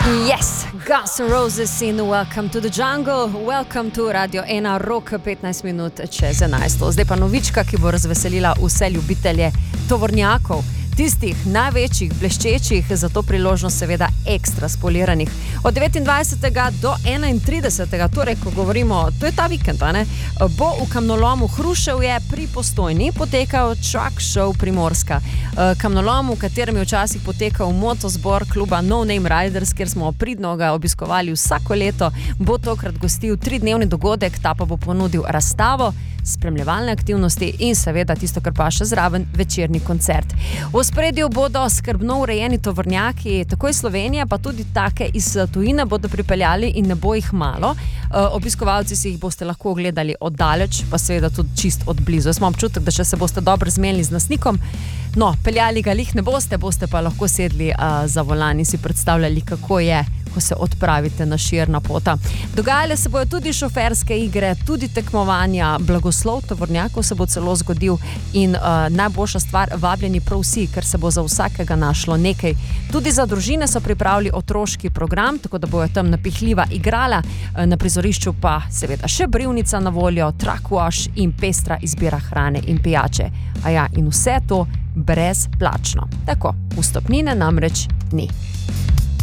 Yes, Guns N' Roses in Welcome to the Jungle, Welcome to Radio 1, rok 15 minut čez 11. Zdaj pa novička, ki bo razveselila vse ljubitelje tovornjakov, tistih največjih, bleščečih, za to priložnost seveda ekstra spoliranih. Od 29. do 31. torej, ko govorimo, to je ta vikend, ne? Bo v kamnolomu Hruševje pri Postojni potekal Truck Show Primorska. Kamnolom, v katerem je včasih potekal motozbor kluba No Name Riders, kjer smo pridno ga obiskovali vsako leto, bo tokrat gostil 3-dnevni dogodek, ta pa bo ponudil razstavo, spremljevalne aktivnosti in seveda tisto, kar pa še zraven, večerni koncert. V ospredju bodo skrbno urejeni tovornjaki, tako iz Slovenije, pa tudi take iz tujine bodo pripeljali in ne bo jih malo. Obiskovalci si jih boste lahko ogledali od daleč, pa seveda tudi čist od blizu. Jaz imam občutek, da če se boste dobro zmenili z nasnikom, no, peljali ga lih ne boste, boste pa lahko sedli za volan in si predstavljali, kako je, ko se odpravite na širna pota. Dogajale se bojo tudi šoferske igre, tudi tekmovanja, blagoslov tovornjakov se bo celo zgodil in najboljša stvar, vabljeni prav vsi, ker se bo za vsakega našlo nekaj. Tudi za družine so pripravili otroški program, tako da bojo tam napihljiva igrala, na prizorišču pa seveda še brivnica na voljo, truck wash in pestra izbira hrane in pijače. In vse to brezplačno. Tako, vstopnine namreč ni.